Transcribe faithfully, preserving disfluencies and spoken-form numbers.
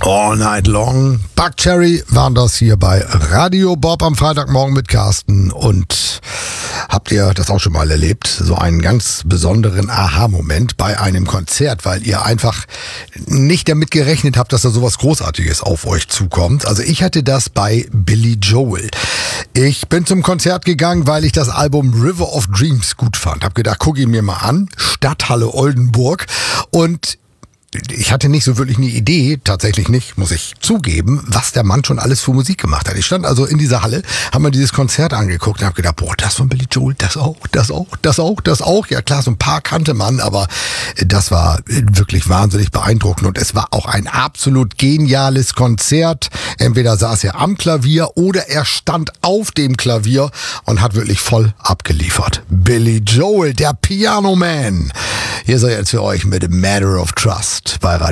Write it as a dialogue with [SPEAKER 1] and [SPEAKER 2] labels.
[SPEAKER 1] All Night Long. Buckcherry waren das hier bei Radio Bob am Freitagmorgen mit Carsten. Und habt ihr das auch schon mal erlebt? So einen ganz besonderen Aha-Moment bei einem Konzert, weil ihr einfach nicht damit gerechnet habt, dass da sowas Großartiges auf euch zukommt. Also ich hatte das bei Billy Joel. Ich bin zum Konzert gegangen, weil ich das Album River of Dreams gut fand. Hab gedacht, guck ihn mir mal an. Stadthalle Oldenburg. Und ich hatte nicht so wirklich eine Idee, tatsächlich nicht, muss ich zugeben, was der Mann schon alles für Musik gemacht hat. Ich stand also in dieser Halle, habe mir dieses Konzert angeguckt und habe gedacht, boah, das von Billy Joel, das auch, das auch, das auch, das auch. Ja klar, so ein paar kannte man, aber das war wirklich wahnsinnig beeindruckend und es war auch ein absolut geniales Konzert. Entweder saß er am Klavier oder er stand auf dem Klavier und hat wirklich voll abgeliefert. Billy Joel, der Piano Man. Hier ist er jetzt für euch mit A Matter of Trust bei Radio